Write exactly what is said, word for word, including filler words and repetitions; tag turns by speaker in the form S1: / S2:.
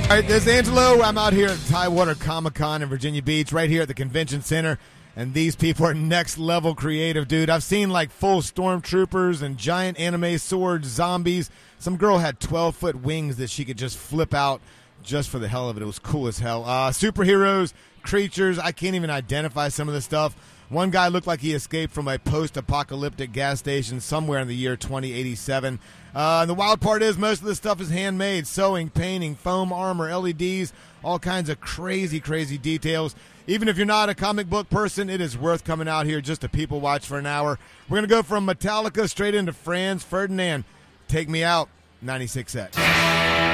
S1: All right, this is Angelo. I'm out here at Tidewater Comic-Con in Virginia Beach, right here at the convention center. And these people are next level creative, dude. I've seen like full stormtroopers and giant anime swords, zombies. Some girl had twelve foot wings that she could just flip out just for the hell of it. It was cool as hell. Uh, superheroes, creatures. I can't even identify some of the stuff. One guy looked like he escaped from a post-apocalyptic gas station somewhere in the year twenty eighty-seven. Uh, and the wild part is most of this stuff is handmade. Sewing, painting, foam armor, L E Ds, all kinds of crazy, crazy details. Even if you're not a comic book person, it is worth coming out here just to people watch for an hour. We're going to go from Metallica straight into Franz Ferdinand. Take Me Out, ninety-six X.